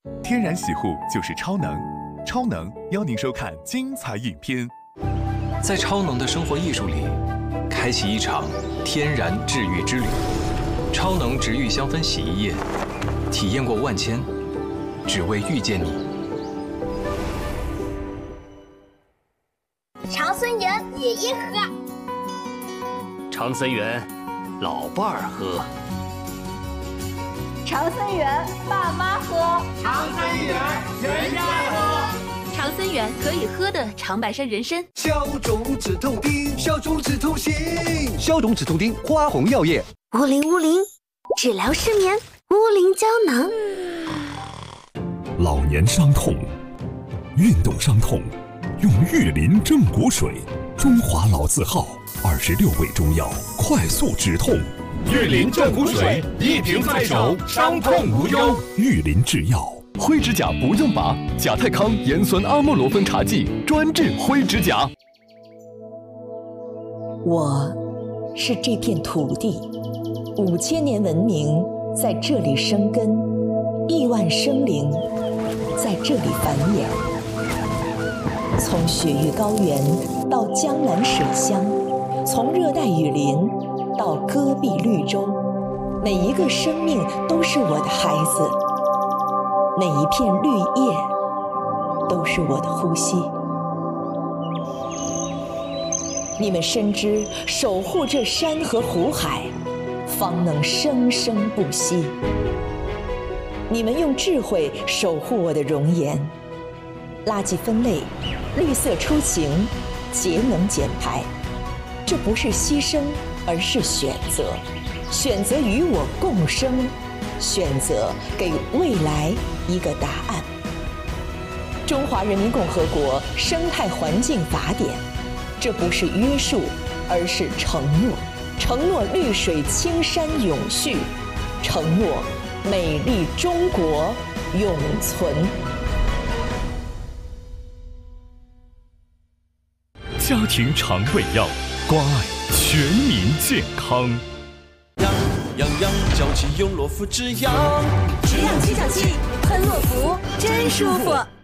天然洗护就是超能，超能邀您收看精彩影片。 在超能的生活艺术里，开启一场天然治愈之旅。超能植愈香氛洗衣液，体验过万千，只为遇见你。 长孙园爷爷喝， 长孙园老伴儿喝。 长孙园爸妈喝， 长孙园全家喝， 长孙园可以喝的长白山人参。 消肿止痛丁，消肿止痛醒，消肿止痛丁，花红药业。 乌灵治疗失眠，乌灵胶囊。 老年伤痛，运动伤痛，用玉林正骨水，中华老字号，26味中药，快速止痛。 玉林正骨水，一瓶在手，伤痛无忧。 玉林制药， 灰指甲不用拔，甲泰康盐酸阿莫罗芬茶剂专治灰指甲。 我是这片土地，5000年文明在这里生根，1万生灵在这里繁衍。从雪域高原到江南水乡，从热带雨林到戈壁绿洲，每一个生命都是我的孩子，每一片绿叶都是我的呼吸。你们深知守护这山河湖海，方能生生不息。你们用智慧守护我的容颜，垃圾分类，绿色出行，节能减排，这不是牺牲，而是选择。选择与我共生，选择给未来一个答案。中华人民共和国生态环境法典，这不是约束，而是承诺。承诺绿水青山永续，承诺美丽中国永存。 家庭肠胃药，关爱全民健康。 养脚气用洛夫止痒， 止痒797，喷洛夫真舒服。